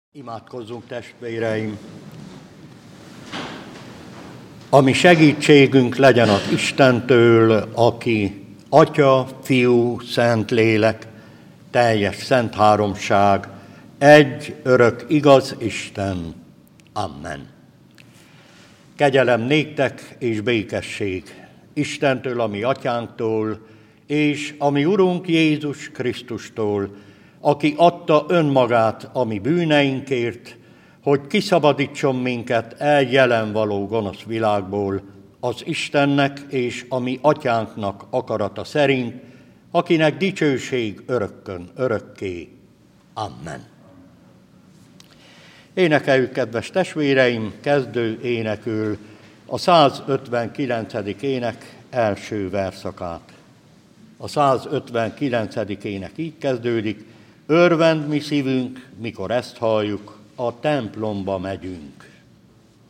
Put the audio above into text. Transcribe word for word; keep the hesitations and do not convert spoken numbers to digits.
Imádkozzunk, testvéreim! Ami segítségünk legyen az Istentől, aki Atya, Fiú, Szentlélek, teljes szent háromság, egy örök igaz Isten. Amen. Kegyelem néktek és békesség Istentől, a mi atyánktól, és a mi Urunk Jézus Krisztustól, aki adta önmagát a mi bűneinkért, hogy kiszabadítson minket el jelen való gonosz világból, az Istennek és a mi atyánknak akarata szerint, akinek dicsőség örökkön, örökké. Amen. Énekeljük, kedves testvéreim, kezdő énekül a százötvenkilencedik ének első verszakát. A százötvenkilencedik ének így kezdődik: örvend mi szívünk, mikor ezt halljuk, a templomba megyünk.